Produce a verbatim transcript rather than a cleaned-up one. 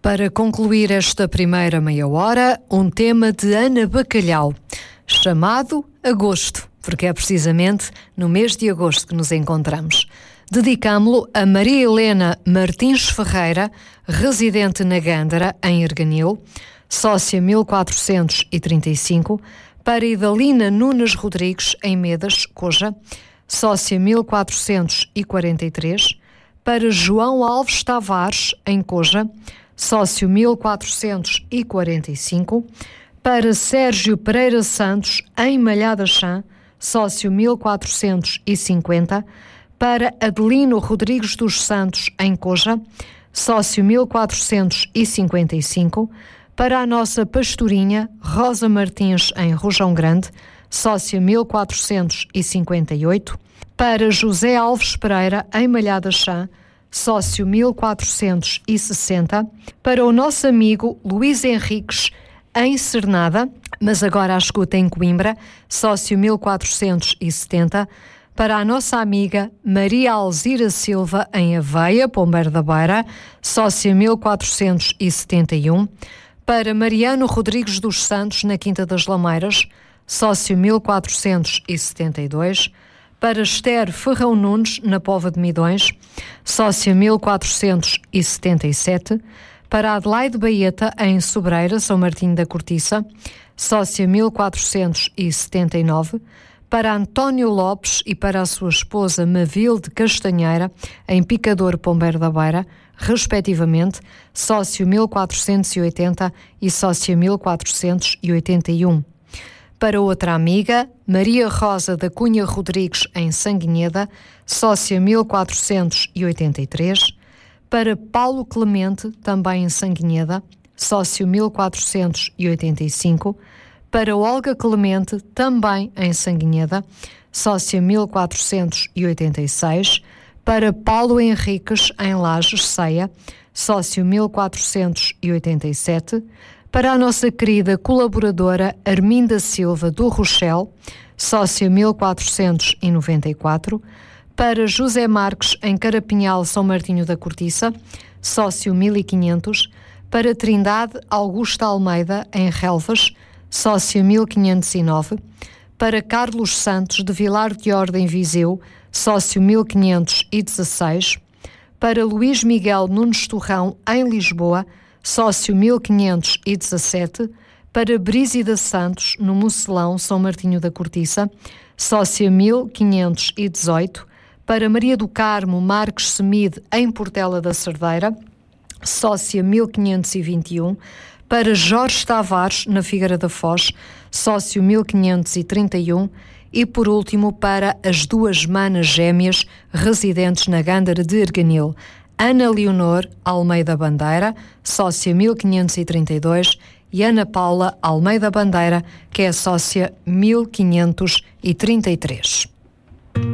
Para concluir esta primeira meia hora, um tema de Ana Bacalhau, chamado Agosto, porque é precisamente no mês de agosto que nos encontramos. Dedicámo-lo a Maria Helena Martins Ferreira, residente na Gândara, em Erganil, sócia mil quatrocentos e trinta e cinco, para Idalina Nunes Rodrigues, em Medas, Coja, sócia mil quatrocentos e quarenta e três, para João Alves Tavares, em Coja, sócio mil quatrocentos e quarenta e cinco, para Sérgio Pereira Santos, em Malhada Chã, sócio mil quatrocentos e cinquenta, para Adelino Rodrigues dos Santos, em Coja, sócio mil quatrocentos e cinquenta e cinco, para a nossa pastorinha Rosa Martins, em Rojão Grande, sócia mil quatrocentos e cinquenta e oito, para José Alves Pereira, em Malhada Chã, sócio mil quatrocentos e sessenta, para o nosso amigo Luís Henriques, em Cernada, mas agora à escuta em Coimbra, sócio mil quatrocentos e setenta, para a nossa amiga Maria Alzira Silva, em Aveia, Pombeiro da Beira, sócia mil quatrocentos e setenta e um, para Mariano Rodrigues dos Santos, na Quinta das Lameiras, sócio mil quatrocentos e setenta e dois, para Esther Ferrão Nunes, na Póvoa de Midões, sócia mil quatrocentos e setenta e sete, para Adelaide Baeta, em Sobreira, São Martinho da Cortiça, sócia mil quatrocentos e setenta e nove, para António Lopes e para a sua esposa Mavilde Castanheira, em Picador, Pombeiro da Beira, respectivamente, sócio mil quatrocentos e oitenta e sócia mil quatrocentos e oitenta e um. Para outra amiga, Maria Rosa da Cunha Rodrigues, em Sanguinheda, sócia mil quatrocentos e oitenta e três, para Paulo Clemente, também em Sanguinheda, sócio mil quatrocentos e oitenta e cinco, para Olga Clemente, também em Sanguinheda, sócia mil quatrocentos e oitenta e seis, para Paulo Henriques, em Lajes, Ceia, sócio mil quatrocentos e oitenta e sete, para a nossa querida colaboradora Arminda Silva do Rochel, sócia mil quatrocentos e noventa e quatro, para José Marques, em Carapinhal, São Martinho da Cortiça, sócio mil e quinhentos, para Trindade Augusta Almeida, em Relvas, sócia mil quinhentos e nove, para Carlos Santos, de Vilar de Ordem, Viseu, sócio mil quinhentos e dezesseis, para Luís Miguel Nunes Torrão, em Lisboa, sócio mil quinhentos e dezassete, para Brísida Santos, no Mocelão, São Martinho da Cortiça, sócia mil quinhentos e dezoito, para Maria do Carmo Marques Semide, em Portela da Cerdeira, sócia mil quinhentos e vinte e um, para Jorge Tavares, na Figueira da Foz, sócio mil quinhentos e trinta e um, e por último para as duas manas gêmeas residentes na Gândara de Erganil, Ana Leonor Almeida Bandeira, sócia mil quinhentos e trinta e dois, e Ana Paula Almeida Bandeira, que é sócia mil quinhentos e trinta e três.